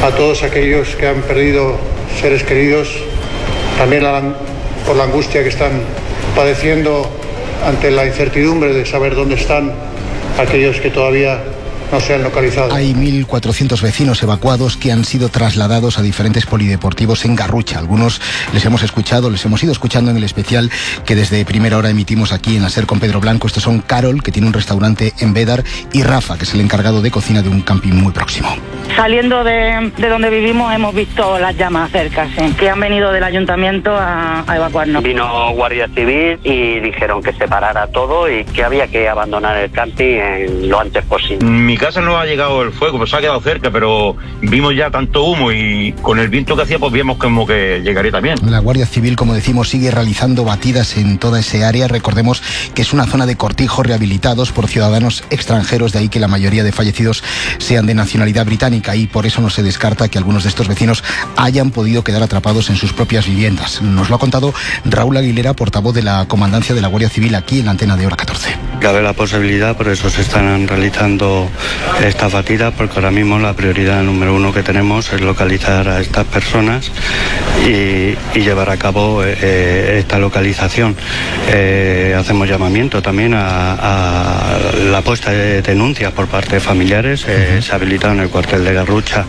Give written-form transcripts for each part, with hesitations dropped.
a todos aquellos que han perdido seres queridos, también por la angustia que están padeciendo ante la incertidumbre de saber dónde están aquellos que todavía no se han localizado. Hay 1.400 vecinos evacuados que han sido trasladados a diferentes polideportivos en Garrucha. Algunos les hemos ido escuchando en el especial que desde primera hora emitimos aquí en la SER con Pedro Blanco. Estos son Carol, que tiene un restaurante en Bédar, y Rafa, que es el encargado de cocina de un camping muy próximo. Saliendo de donde vivimos hemos visto las llamas cerca, sí, que han venido del ayuntamiento a evacuarnos. Vino Guardia Civil y dijeron que se parara todo y que había que abandonar el camping lo antes posible. Mi casa no ha llegado el fuego, pues ha quedado cerca, pero vimos ya tanto humo y con el viento que hacía pues vimos como que llegaría también. La Guardia Civil, como decimos, sigue realizando batidas en toda ese área. Recordemos que es una zona de cortijos rehabilitados por ciudadanos extranjeros, de ahí que la mayoría de fallecidos sean de nacionalidad británica, y por eso no se descarta que algunos de estos vecinos hayan podido quedar atrapados en sus propias viviendas. Nos lo ha contado Raúl Aguilera, portavoz de la Comandancia de la Guardia Civil, aquí en la antena de Hora 14. Cabe la posibilidad, por eso se están realizando estas batidas, porque ahora mismo la prioridad número uno que tenemos es localizar a estas personas y llevar a cabo esta localización. Hacemos llamamiento también a la puesta de denuncias por parte de familiares. Se ha habilitado en el cuartel de Garrucha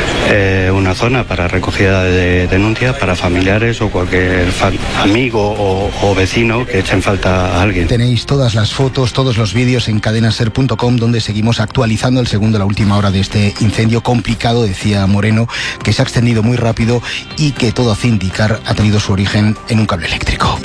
una zona para recogida de denuncias para familiares o cualquier amigo o vecino que echen falta a alguien. Tenéis todas las fotos, todos los vídeos en cadenaser.com, donde seguimos actualizando el segundo, la última hora de este incendio complicado, decía Moreno, que se ha extendido muy rápido y que todo hace indicar ha tenido su origen en un cable eléctrico.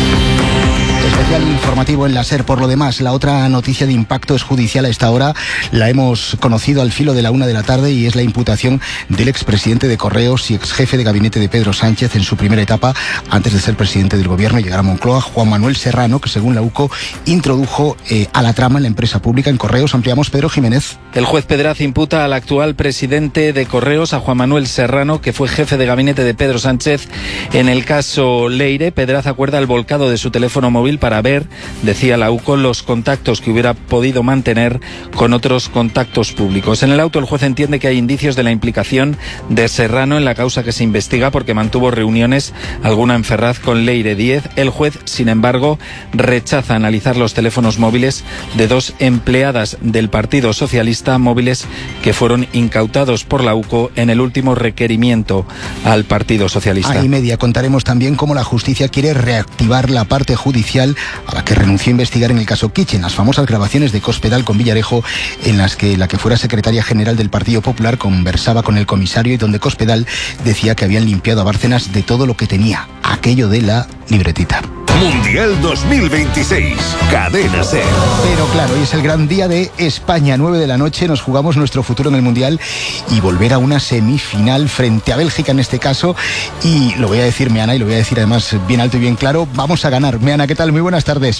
Especial informativo en la SER. Por lo demás, la otra noticia de impacto es judicial a esta hora. La hemos conocido al filo de la 1 de la tarde y es la imputación del expresidente de Correos y exjefe de gabinete de Pedro Sánchez en su primera etapa antes de ser presidente del gobierno y llegar a Moncloa, Juan Manuel Serrano, que según la UCO introdujo a la trama en la empresa pública en Correos. Ampliamos, Pedro Jiménez. El juez Pedraz imputa al actual presidente de Correos, a Juan Manuel Serrano, que fue jefe de gabinete de Pedro Sánchez en el caso Leire. Pedraz acuerda el volcado de su teléfono móvil para ver, decía la UCO, los contactos que hubiera podido mantener con otros contactos públicos. En el auto, el juez entiende que hay indicios de la implicación de Serrano en la causa que se investiga porque mantuvo reuniones, alguna en Ferraz, con Leire Díez. El juez, sin embargo, rechaza analizar los teléfonos móviles de dos empleadas del Partido Socialista, móviles que fueron incautados por la UCO en el último requerimiento al Partido Socialista. A y media contaremos también cómo la justicia quiere reactivar la parte judicial a la que renunció a investigar en el caso Kitchen, las famosas grabaciones de Cospedal con Villarejo, en las que la que fuera secretaria general del Partido Popular conversaba con el comisario y donde Cospedal decía que habían limpiado a Bárcenas de todo lo que tenía, aquello de la libretita. Mundial 2026, Cadena SER. Pero claro, hoy es el gran día de España, 9 de la noche, nos jugamos nuestro futuro en el Mundial y volver a una semifinal frente a Bélgica en este caso, y lo voy a decir, Meana, y lo voy a decir además bien alto y bien claro, vamos a ganar. Meana, ¿qué tal? Muy buenas tardes.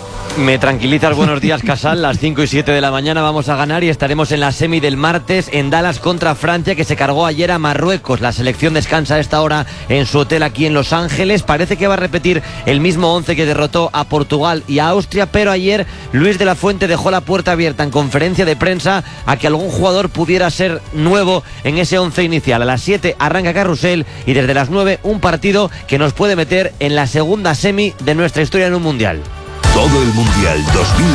Me tranquilizas, buenos días, Casal. Las 5 y 7 de la mañana vamos a ganar y estaremos en la semi del martes en Dallas contra Francia, que se cargó ayer a Marruecos. La selección descansa a esta hora en su hotel aquí en Los Ángeles. Parece que va a repetir el mismo 11 que derrotó a Portugal y a Austria, pero ayer Luis de la Fuente dejó la puerta abierta en conferencia de prensa a que algún jugador pudiera ser nuevo en ese 11 inicial. A las 7 arranca Carrusel y desde las 9 un partido que nos puede meter en la segunda semi de nuestra historia en un Mundial. Todo el Mundial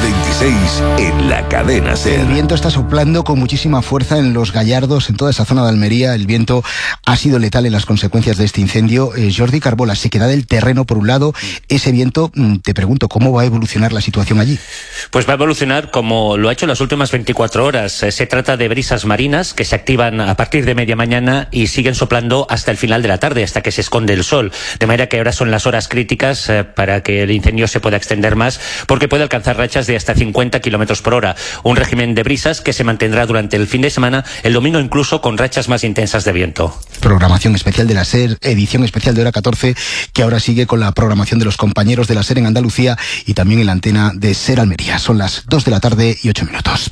2026 en la Cadena SER. El viento está soplando con muchísima fuerza en Los Gallardos, en toda esa zona de Almería. El viento ha sido letal en las consecuencias de este incendio. Jordi Carbola, sequedad del terreno por un lado. Ese viento, te pregunto, ¿cómo va a evolucionar la situación allí? Pues va a evolucionar como lo ha hecho en las últimas 24 horas. Se trata de brisas marinas que se activan a partir de media mañana y siguen soplando hasta el final de la tarde, hasta que se esconde el sol. De manera que ahora son las horas críticas para que el incendio se pueda extender más, porque puede alcanzar rachas de hasta 50 kilómetros por hora. Un régimen de brisas que se mantendrá durante el fin de semana, el domingo incluso con rachas más intensas de viento. Programación especial de la SER, edición especial de Hora 14, que ahora sigue con la programación de los compañeros de la SER en Andalucía y también en la antena de SER Almería. Son las 2 de la tarde y 8 minutos.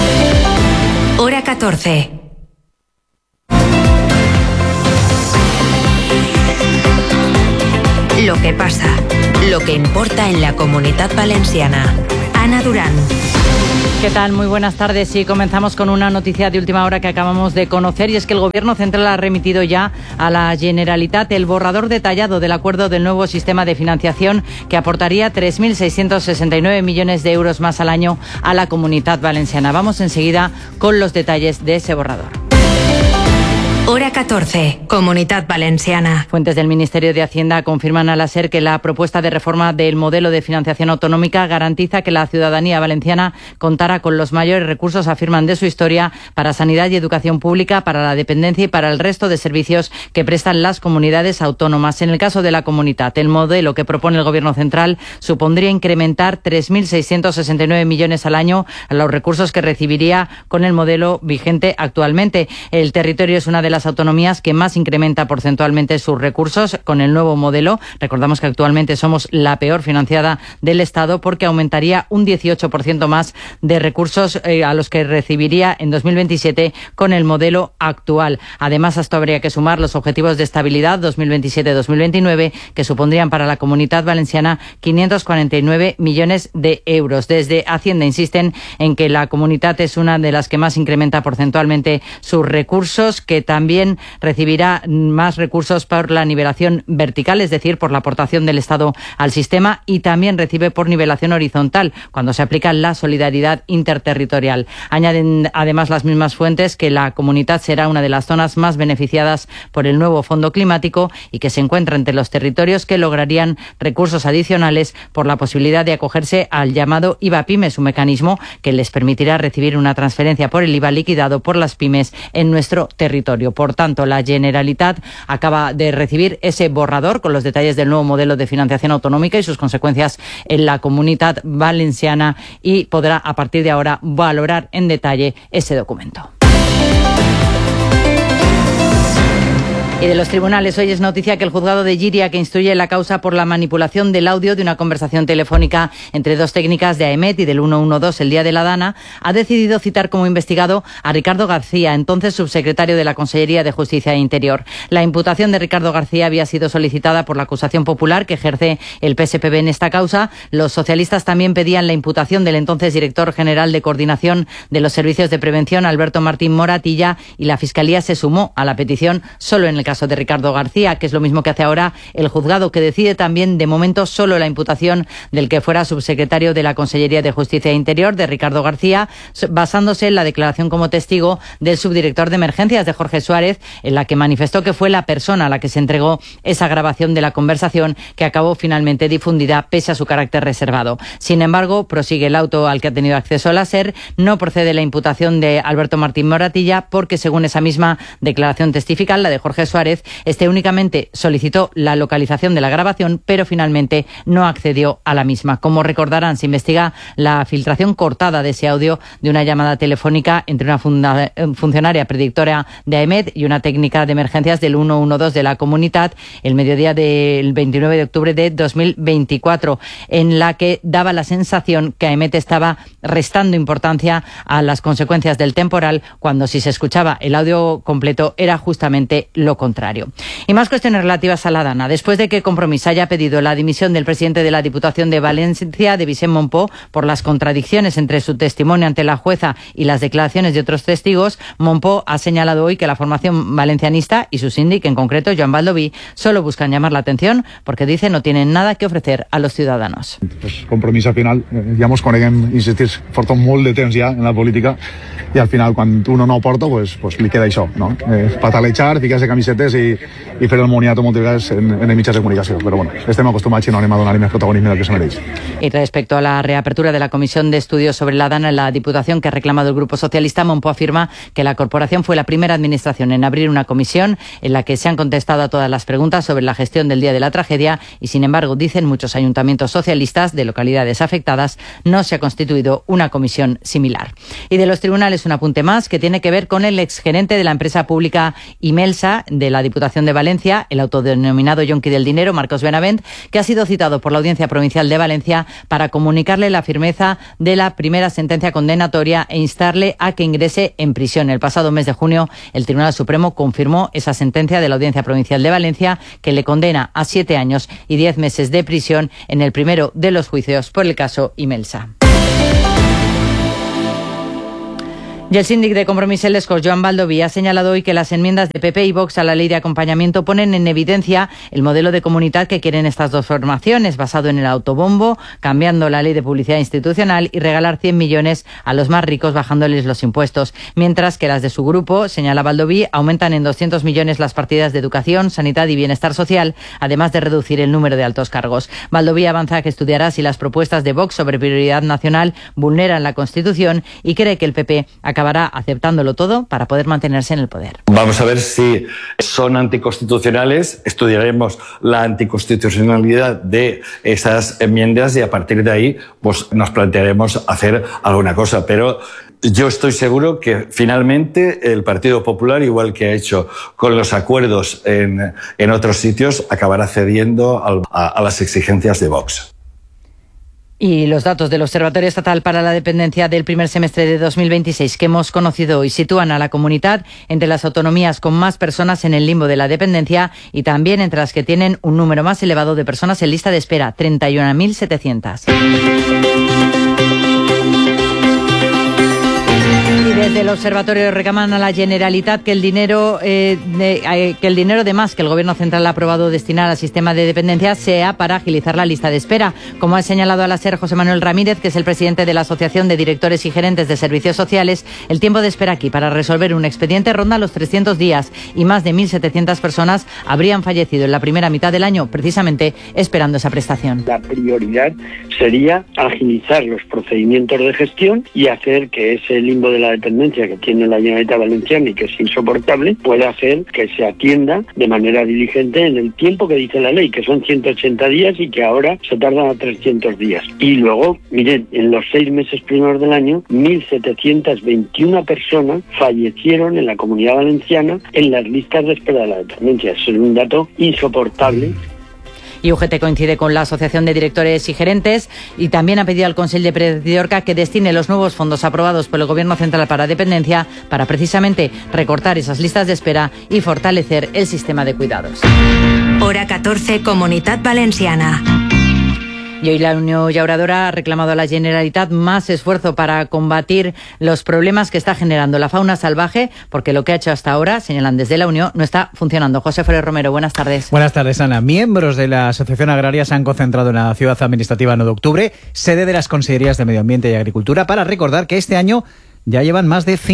Hora 14. Lo que pasa, lo que importa en la Comunitat Valenciana. Ana Durán. ¿Qué tal? Muy buenas tardes. Y comenzamos con una noticia de última hora que acabamos de conocer, y es que el Gobierno Central ha remitido ya a la Generalitat el borrador detallado del acuerdo del nuevo sistema de financiación que aportaría 3.669 millones de euros más al año a la Comunitat Valenciana. Vamos enseguida con los detalles de ese borrador. Hora 14, Comunitat Valenciana. Fuentes del Ministerio de Hacienda confirman a la SER que la propuesta de reforma del modelo de financiación autonómica garantiza que la ciudadanía valenciana contará con los mayores recursos, afirman, de su historia para sanidad y educación pública, para la dependencia y para el resto de servicios que prestan las comunidades autónomas. En el caso de la Comunitat, el modelo que propone el Gobierno Central supondría incrementar 3.669 millones al año a los recursos que recibiría con el modelo vigente actualmente. El territorio es una de las autonomías que más incrementa porcentualmente sus recursos con el nuevo modelo. Recordamos que actualmente somos la peor financiada del Estado, porque aumentaría un 18% más de recursos a los que recibiría en 2027 con el modelo actual. Además, a esto habría que sumar los objetivos de estabilidad 2027-2029, que supondrían para la Comunitat Valenciana 549 millones de euros. Desde Hacienda insisten en que la Comunitat es una de las que más incrementa porcentualmente sus recursos, que también recibirá más recursos por la nivelación vertical, es decir, por la aportación del Estado al sistema, y también recibe por nivelación horizontal, cuando se aplica la solidaridad interterritorial. Añaden además las mismas fuentes que la Comunitat será una de las zonas más beneficiadas por el nuevo Fondo Climático y que se encuentra entre los territorios que lograrían recursos adicionales por la posibilidad de acogerse al llamado IVA Pymes, un mecanismo que les permitirá recibir una transferencia por el IVA liquidado por las pymes en nuestro territorio. Por tanto, la Generalitat acaba de recibir ese borrador con los detalles del nuevo modelo de financiación autonómica y sus consecuencias en la Comunitat Valenciana, y podrá a partir de ahora valorar en detalle ese documento. Y de los tribunales, hoy es noticia que el juzgado de Llíria, que instruye la causa por la manipulación del audio de una conversación telefónica entre dos técnicas de AEMET y del 112 el día de la Dana, ha decidido citar como investigado a Ricardo García, entonces subsecretario de la Consellería de Justicia e Interior. La imputación de Ricardo García había sido solicitada por la acusación popular que ejerce el PSPB en esta causa. Los socialistas también pedían la imputación del entonces director general de Coordinación de los Servicios de Prevención, Alberto Martín Moratilla, y la Fiscalía se sumó a la petición solo en el caso de Ricardo García, que es lo mismo que hace ahora el juzgado, que decide también de momento solo la imputación del que fuera subsecretario de la Consellería de Justicia e Interior, de Ricardo García, basándose en la declaración como testigo del subdirector de Emergencias, de Jorge Suárez, en la que manifestó que fue la persona a la que se entregó esa grabación de la conversación, que acabó finalmente difundida pese a su carácter reservado. Sin embargo, prosigue el auto al que ha tenido acceso la SER, no procede la imputación de Alberto Martín Moratilla, porque según esa misma declaración testifical, la de Jorge Suárez, este únicamente solicitó la localización de la grabación, pero finalmente no accedió a la misma. Como recordarán, se investiga la filtración cortada de ese audio de una llamada telefónica entre una funcionaria predictora de AEMET y una técnica de emergencias del 112 de la Comunitat el mediodía del 29 de octubre de 2024, en la que daba la sensación que AEMET estaba restando importancia a las consecuencias del temporal, cuando si se escuchaba el audio completo era justamente lo contrario. Y más cuestiones relativas a la Dana. Después de que Compromís haya pedido la dimisión del presidente de la Diputación de Valencia, de Vicent Montpó, por las contradicciones entre su testimonio ante la jueza y las declaraciones de otros testigos, Montpó ha señalado hoy que la formación valencianista y su síndic, en concreto Joan Baldoví, solo buscan llamar la atención porque, dice, no tienen nada que ofrecer a los ciudadanos. Pues Compromís, al final, ja mos coneguem, insistir, porta molt de temps ja en la política, i al final, quan uno no porta, pues li queda això, no? Patalejar, ficar-se camisetes i fer el moniato moltes vegades en els mitjans de comunicació. Però bueno, estem acostumats i no anem a donar-li més protagonisme del que se mereix. Y respecto a la reapertura de la Comisión de Estudios sobre la Dana en la Diputación que ha reclamado el Grupo Socialista, Montpó afirma que la corporación fue la primera administración en abrir una comisión en la que se han contestado a todas las preguntas sobre la gestión del día de la tragedia, y sin embargo, dicen muchos ayuntamientos socialistas de localidades afectadas, no se ha constituido una comisión similar. Y de los tribunales, un apunte más que tiene que ver con el exgerente de la empresa pública Imelsa de la Diputación de Valencia, el autodenominado yonqui del dinero, Marcos Benavent, que ha sido citado por la Audiencia Provincial de Valencia para comunicarle la firmeza de la primera sentencia condenatoria e instarle a que ingrese en prisión. El pasado mes de junio, el Tribunal Supremo confirmó esa sentencia de la Audiencia Provincial de Valencia, que le condena a 7 años y 10 meses de prisión en el primero de los juicios por el caso Imelsa. Y el síndic de Compromís en Lescos, Joan Baldoví, ha señalado hoy que las enmiendas de PP y Vox a la ley de acompañamiento ponen en evidencia el modelo de comunidad que quieren estas dos formaciones, basado en el autobombo, cambiando la ley de publicidad institucional y regalar 100 millones a los más ricos bajándoles los impuestos. Mientras que las de su grupo, señala Baldoví, aumentan en 200 millones las partidas de educación, sanidad y bienestar social, además de reducir el número de altos cargos. Baldoví avanza que estudiará si las propuestas de Vox sobre prioridad nacional vulneran la Constitución y cree que el PP acabará aceptándolo todo para poder mantenerse en el poder. Vamos a ver si son anticonstitucionales, estudiaremos la anticonstitucionalidad de esas enmiendas y a partir de ahí pues nos plantearemos hacer alguna cosa, pero yo estoy seguro que finalmente el Partido Popular, igual que ha hecho con los acuerdos en otros sitios, acabará cediendo a las exigencias de Vox. Y los datos del Observatorio Estatal para la Dependencia del primer semestre de 2026 que hemos conocido hoy sitúan a la comunidad entre las autonomías con más personas en el limbo de la dependencia y también entre las que tienen un número más elevado de personas en lista de espera, 31.700. Y desde el observatorio reclaman a la Generalitat que el dinero de más que el Gobierno central ha aprobado destinar al sistema de dependencia sea para agilizar la lista de espera. Como ha señalado a la SER José Manuel Ramírez, que es el presidente de la Asociación de Directores y Gerentes de Servicios Sociales, el tiempo de espera aquí para resolver un expediente ronda los 300 días y más de 1.700 personas habrían fallecido en la primera mitad del año precisamente esperando esa prestación. La prioridad sería agilizar los procedimientos de gestión y hacer que ese limbo de la dependencia que tiene la Generalitat Valenciana y que es insoportable pueda hacer que se atienda de manera diligente en el tiempo que dice la ley, que son 180 días y que ahora se tardan a 300 días. Y luego, miren, en los 6 meses primeros del año, 1.721 personas fallecieron en la Comunidad Valenciana en las listas de espera de la dependencia. Eso es un dato insoportable. Y UGT coincide con la Asociación de Directores y Gerentes y también ha pedido al Consell de Prediorca que destine los nuevos fondos aprobados por el Gobierno central para dependencia para precisamente recortar esas listas de espera y fortalecer el sistema de cuidados. Hora 14, Comunitat Valenciana. Y hoy la Unión Llauradora ha reclamado a la Generalitat más esfuerzo para combatir los problemas que está generando la fauna salvaje, porque lo que ha hecho hasta ahora, señalan desde la Unión, no está funcionando. José Ferrer Romero, buenas tardes. Buenas tardes, Ana. Miembros de la Asociación Agraria se han concentrado en la Ciudad Administrativa 9 de octubre, sede de las Consellerías de Medio Ambiente y Agricultura, para recordar que este año ya llevan más de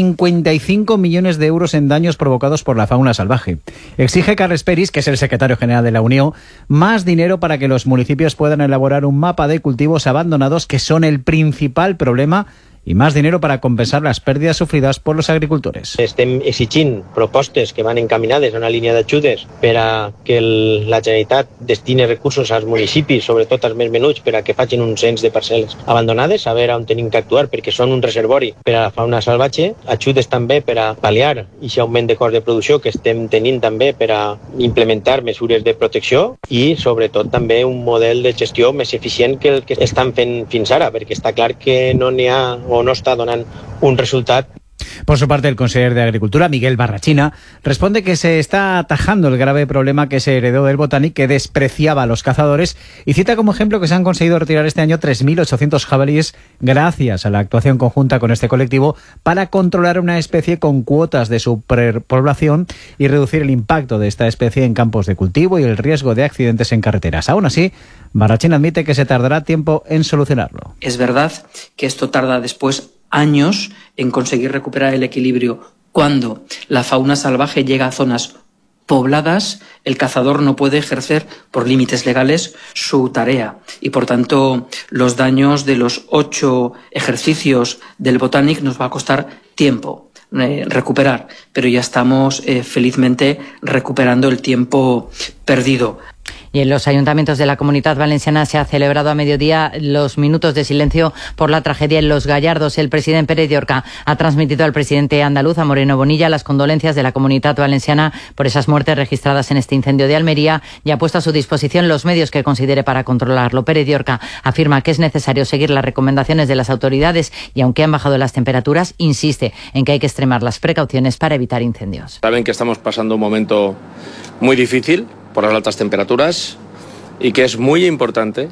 55 millones de euros en daños provocados por la fauna salvaje. Exige Carles Peris, que es el secretario general de la Unión, más dinero para que los municipios puedan elaborar un mapa de cultivos abandonados, que son el principal problema, i més dinero para compensar les pèrdues sofrides per los agricultores. Estem exigint propostes que van encaminades a una línia d'ajudes per a que la Generalitat destini recursos als municipis, sobretot als més menuts, per a que facin un cens de parcel·les abandonades, a veure on tenim que actuar, perquè són un reservori per a la fauna salvatge, ajudes també per a pal·liar aquest augment de cost de producció que estem tenint també per a implementar mesures de protecció i, sobretot, també un model de gestió més eficient que el que estan fent fins ara, perquè està clar que no n'hi ha o no está donando un resultado. Por su parte, el consejero de Agricultura, Miguel Barrachina, responde que se está atajando el grave problema que se heredó del Botanic, que despreciaba a los cazadores, y cita como ejemplo que se han conseguido retirar este año 3.800 jabalíes gracias a la actuación conjunta con este colectivo para controlar una especie con cuotas de superpoblación y reducir el impacto de esta especie en campos de cultivo y el riesgo de accidentes en carreteras. Aún así, Barrachina admite que se tardará tiempo en solucionarlo. Es verdad que esto tarda después años en conseguir recuperar el equilibrio. Cuando la fauna salvaje llega a zonas pobladas, el cazador no puede ejercer por límites legales su tarea y, por tanto, los daños de los 8 ejercicios del Botanic nos va a costar tiempo recuperar, pero ya estamos felizmente recuperando el tiempo perdido. Y en los ayuntamientos de la Comunidad Valenciana se ha celebrado a mediodía los minutos de silencio por la tragedia en Los Gallardos. El presidente Prediorca ha transmitido al presidente andaluz, a Moreno Bonilla, las condolencias de la Comunidad Valenciana por esas muertes registradas en este incendio de Almería y ha puesto a su disposición los medios que considere para controlarlo. Prediorca afirma que es necesario seguir las recomendaciones de las autoridades y, aunque han bajado las temperaturas, insiste en que hay que extremar las precauciones para evitar incendios. Saben que estamos pasando un momento muy difícil por las altas temperaturas y que es muy importante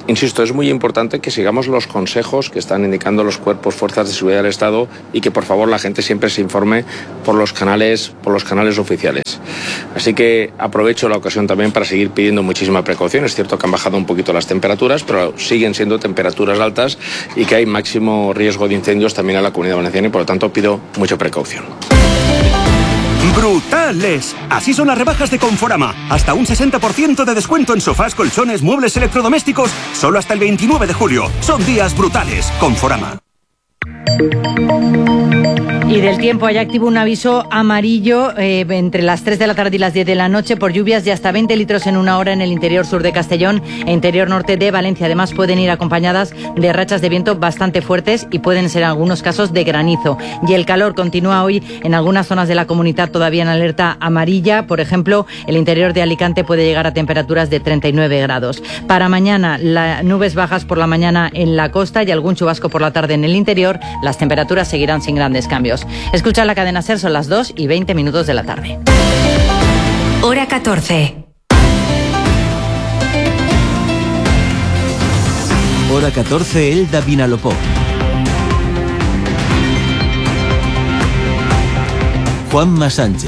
Insisto, es muy importante que sigamos los consejos que están indicando los cuerpos, fuerzas de seguridad del Estado y que por favor la gente siempre se informe por los canales oficiales. Así que aprovecho la ocasión también para seguir pidiendo muchísima precaución. Es cierto que han bajado un poquito las temperaturas, pero siguen siendo temperaturas altas y que hay máximo riesgo de incendios también en la Comunidad Valenciana y por lo tanto pido mucha precaución. ¡Brutales! Así son las rebajas de Conforama. Hasta un 60% de descuento en sofás, colchones, muebles electrodomésticos. Solo hasta el 29 de julio. Son días brutales. Conforama. Y del tiempo, hay activo un aviso amarillo entre las 3 de la tarde y las 10 de la noche por lluvias de hasta 20 litros en una hora en el interior sur de Castellón e interior norte de Valencia. Además, pueden ir acompañadas de rachas de viento bastante fuertes y pueden ser en algunos casos de granizo. Y el calor continúa hoy en algunas zonas de la comunidad todavía en alerta amarilla. Por ejemplo, el interior de Alicante puede llegar a temperaturas de 39 grados. Para mañana, nubes bajas por la mañana en la costa y algún chubasco por la tarde en el interior. Las temperaturas seguirán sin grandes cambios. Escucha la cadena SER, son las 2:20 de la tarde. Hora 14. Hora 14, Elda Vinalopó. Juanma Sánchez.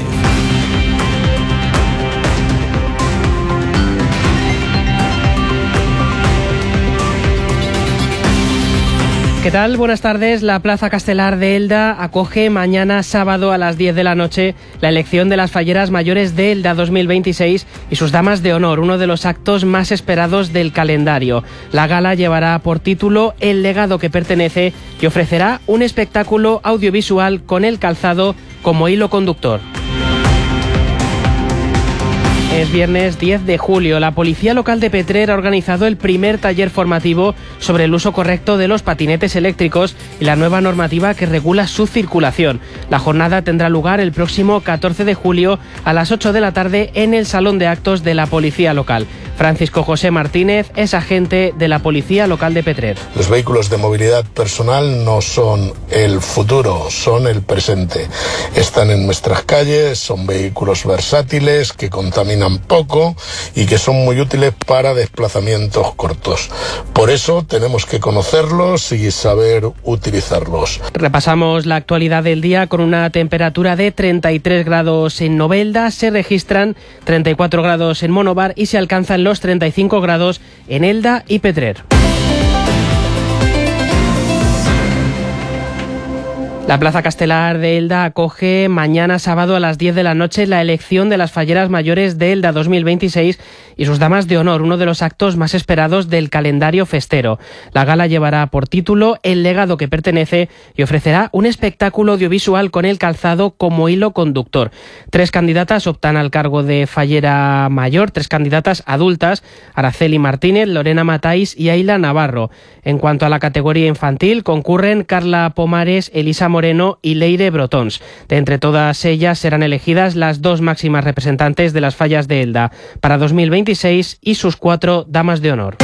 ¿Qué tal? Buenas tardes. La Plaza Castelar de Elda acoge mañana sábado a las 10 de la noche la elección de las falleras mayores de Elda 2026 y sus damas de honor, uno de los actos más esperados del calendario. La gala llevará por título El legado que pertenece y ofrecerá un espectáculo audiovisual con el calzado como hilo conductor. Es viernes 10 de julio. La Policía Local de Petrer ha organizado el primer taller formativo sobre el uso correcto de los patinetes eléctricos y la nueva normativa que regula su circulación. La jornada tendrá lugar el próximo 14 de julio a las 8 de la tarde en el Salón de Actos de la Policía Local. Francisco José Martínez es agente de la Policía Local de Petrer. Los vehículos de movilidad personal no son el futuro, son el presente. Están en nuestras calles, son vehículos versátiles que contaminan poco y que son muy útiles para desplazamientos cortos. Por eso tenemos que conocerlos y saber utilizarlos. Repasamos la actualidad del día con una temperatura de 33 grados en Novelda, se registran 34 grados en Monóvar y se alcanzan los 35 grados en Elda y Petrer. La Plaza Castelar de Elda acoge mañana sábado a las 10 de la noche la elección de las falleras mayores de Elda 2026 y sus damas de honor, uno de los actos más esperados del calendario festero. La gala llevará por título El legado que pertenece y ofrecerá un espectáculo audiovisual con el calzado como hilo conductor. 3 candidatas optan al cargo de fallera mayor, 3 candidatas adultas, Araceli Martínez, Lorena Matáis y Ayla Navarro. En cuanto a la categoría infantil, concurren Carla Pomares, Elisa Moreno y Leire Brotons. De entre todas ellas serán elegidas las 2 máximas representantes de las fallas de Elda para 2026 y sus 4 damas de honor.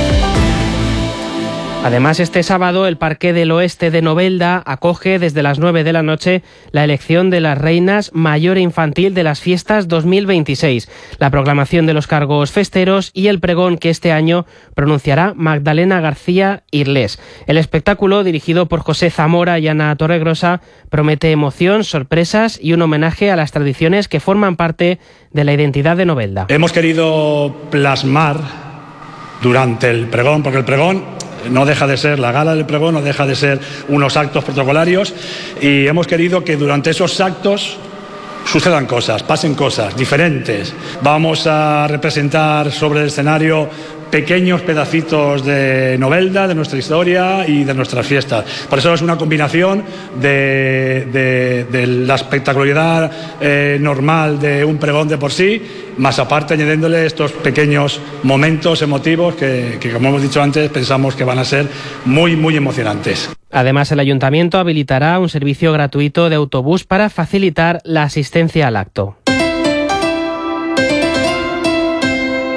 Además, este sábado el Parque del Oeste de Novelda acoge desde las 9 de la noche la elección de las reinas mayor e infantil de las fiestas 2026, la proclamación de los cargos festeros y el pregón que este año pronunciará Magdalena García Irlés. El espectáculo, dirigido por José Zamora y Ana Torregrosa, promete emoción, sorpresas y un homenaje a las tradiciones que forman parte de la identidad de Novelda. Hemos querido plasmar durante el pregón, porque el pregón no deja de ser, la gala del pregón no deja de ser unos actos protocolarios, y hemos querido que durante esos actos sucedan cosas, pasen cosas diferentes. Vamos a representar sobre el escenario pequeños pedacitos de Novelda, de nuestra historia y de nuestras fiestas. Por eso es una combinación de la espectacularidad normal de un pregón de por sí, más aparte añadiéndole estos pequeños momentos emotivos que, como hemos dicho antes, pensamos que van a ser muy, muy emocionantes. Además, el Ayuntamiento habilitará un servicio gratuito de autobús para facilitar la asistencia al acto.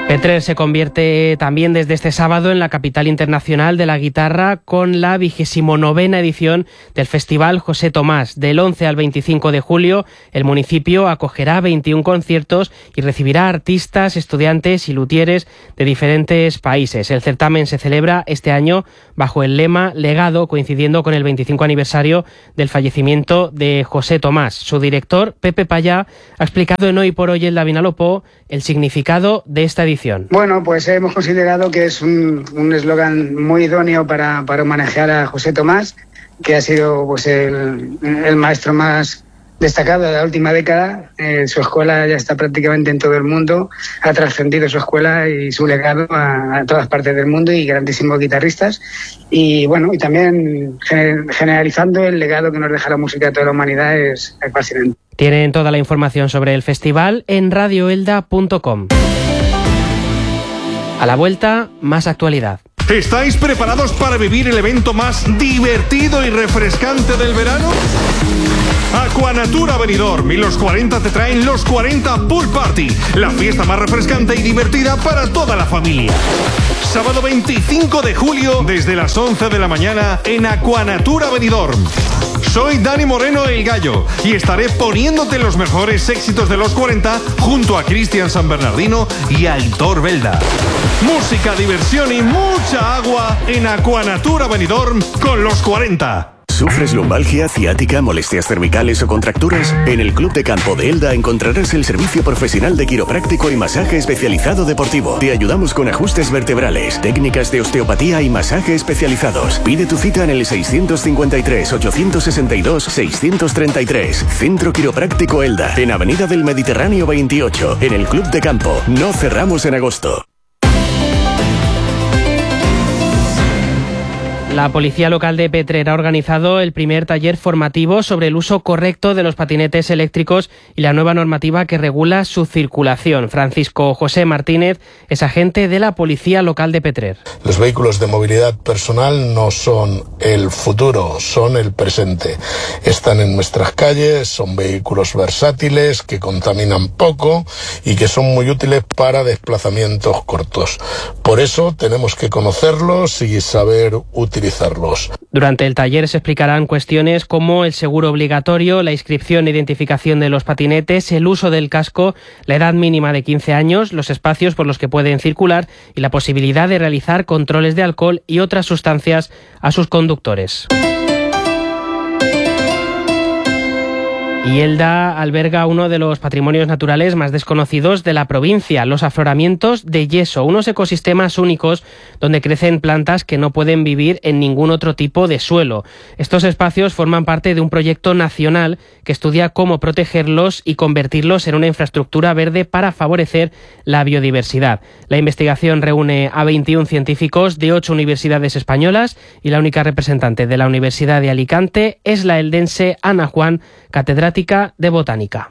Petrer se convierte también desde este sábado en la capital internacional de la guitarra con la 29ª edición del Festival José Tomás. Del 11 al 25 de julio, el municipio acogerá 21 conciertos y recibirá artistas, estudiantes y luthieres de diferentes países. El certamen se celebra este año bajo el lema Legado, coincidiendo con el 25 aniversario del fallecimiento de José Tomás. Su director, Pepe Payá, ha explicado en Hoy por Hoy el Vinalopó el significado de esta edición. Bueno, pues hemos considerado que es un eslogan muy idóneo para homenajear a José Tomás, que ha sido pues el maestro más destacado de la última década. Su escuela ya está prácticamente en todo el mundo, ha trascendido su escuela y su legado a todas partes del mundo, y grandísimos guitarristas. Y bueno, y también generalizando el legado que nos deja la música a toda la humanidad es fascinante. Tienen toda la información sobre el festival en radioelda.com. A la vuelta, más actualidad. ¿Estáis preparados para vivir el evento más divertido y refrescante del verano? Aquanatura Benidorm y los 40 te traen los 40 Pool Party, la fiesta más refrescante y divertida para toda la familia. Sábado 25 de julio, desde las 11 de la mañana, en Aquanatura Benidorm. Soy Dani Moreno el Gallo y estaré poniéndote los mejores éxitos de los 40 junto a Cristian San Bernardino y Aitor Belda. Música, diversión y mucha agua en Aquanatura Benidorm con los 40. ¿Sufres lumbalgia, ciática, molestias cervicales o contracturas? En el Club de Campo de Elda encontrarás el servicio profesional de quiropráctico y masaje especializado deportivo. Te ayudamos con ajustes vertebrales, técnicas de osteopatía y masaje especializados. Pide tu cita en el 653-862-633. Centro Quiropráctico Elda, en Avenida del Mediterráneo 28, en el Club de Campo. No cerramos en agosto. La Policía Local de Petrer ha organizado el primer taller formativo sobre el uso correcto de los patinetes eléctricos y la nueva normativa que regula su circulación. Francisco José Martínez es agente de la Policía Local de Petrer. Los vehículos de movilidad personal no son el futuro, son el presente. Están en nuestras calles, son vehículos versátiles que contaminan poco y que son muy útiles para desplazamientos cortos. Por eso tenemos que conocerlos y saber utilizarlos. Durante el taller se explicarán cuestiones como el seguro obligatorio, la inscripción e identificación de los patinetes, el uso del casco, la edad mínima de 15 años, los espacios por los que pueden circular y la posibilidad de realizar controles de alcohol y otras sustancias a sus conductores. Y Elda alberga uno de los patrimonios naturales más desconocidos de la provincia, los afloramientos de yeso, unos ecosistemas únicos donde crecen plantas que no pueden vivir en ningún otro tipo de suelo. Estos espacios forman parte de un proyecto nacional que estudia cómo protegerlos y convertirlos en una infraestructura verde para favorecer la biodiversidad. La investigación reúne a 21 científicos de 8 universidades españolas y la única representante de la Universidad de Alicante es la eldense Ana Juan, catedrática de Botánica.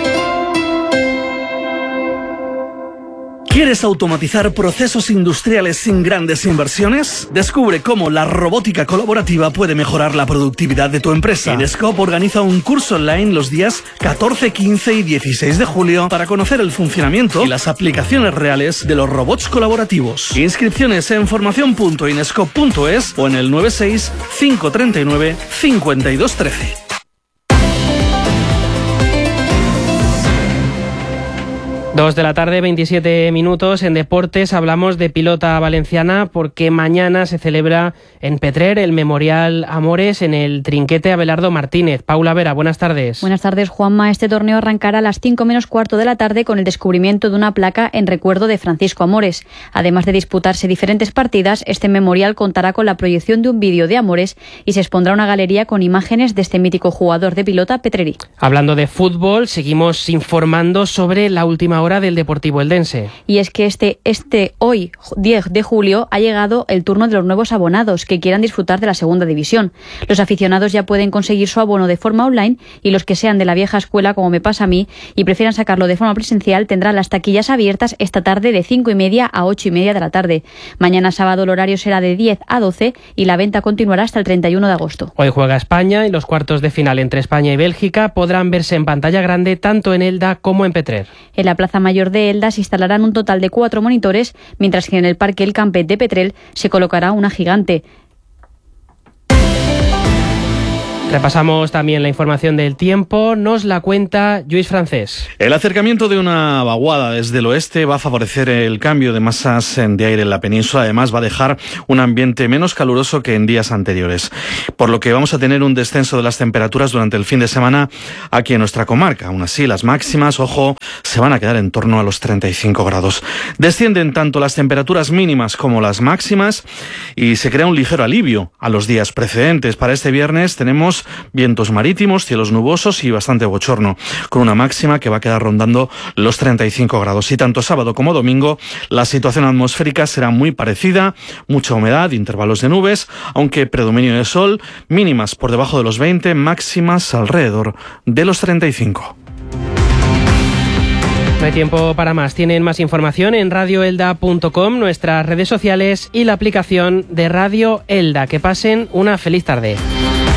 ¿Quieres automatizar procesos industriales sin grandes inversiones? Descubre cómo la robótica colaborativa puede mejorar la productividad de tu empresa. Inescope organiza un curso online los días 14, 15 y 16 de julio para conocer el funcionamiento y las aplicaciones reales de los robots colaborativos. Inscripciones en formación.inescope.es o en el 96 539 5213. 2 de la tarde, 27 minutos. En deportes hablamos de pilota valenciana porque mañana se celebra en Petrer el Memorial Amores en el Trinquete Abelardo Martínez. Paula Vera, buenas tardes. Buenas tardes, Juanma. Este torneo arrancará a las 5 menos cuarto de la tarde con el descubrimiento de una placa en recuerdo de Francisco Amores. Además de disputarse diferentes partidas, este memorial contará con la proyección de un vídeo de Amores y se expondrá una galería con imágenes de este mítico jugador de pilota petrerí. Hablando de fútbol, seguimos informando sobre la última hora del Deportivo Eldense. Y es que hoy, 10 de julio, ha llegado el turno de los nuevos abonados que quieran disfrutar de la segunda división. Los aficionados ya pueden conseguir su abono de forma online y los que sean de la vieja escuela, como me pasa a mí, y prefieran sacarlo de forma presencial, tendrán las taquillas abiertas esta tarde de 5:30 a 8:30 de la tarde. Mañana sábado el horario será de 10 a 12 y la venta continuará hasta el 31 de agosto. Hoy juega España y los cuartos de final entre España y Bélgica podrán verse en pantalla grande tanto en Elda como en Petrer. En la plaza Plaza Mayor de Elda se instalarán un total de 4 monitores, mientras que en el Parque El Campet de Petrel se colocará una gigante. Repasamos también la información del tiempo, nos la cuenta Lluís Francés. El acercamiento de una vaguada desde el oeste va a favorecer el cambio de masas de aire en la península, además va a dejar un ambiente menos caluroso que en días anteriores, por lo que vamos a tener un descenso de las temperaturas durante el fin de semana aquí en nuestra comarca. Aún así, las máximas, ojo, se van a quedar en torno a los 35 grados. Descienden tanto las temperaturas mínimas como las máximas y se crea un ligero alivio a los días precedentes. Para este viernes tenemos vientos marítimos, cielos nubosos y bastante bochorno, con una máxima que va a quedar rondando los 35 grados. Y tanto sábado como domingo la situación atmosférica será muy parecida, mucha humedad, intervalos de nubes, aunque predominio de sol, mínimas por debajo de los 20, máximas alrededor de los 35. No hay tiempo para más. Tienen más información en radioelda.com, nuestras redes sociales y la aplicación de Radio Elda. Que pasen una feliz tarde.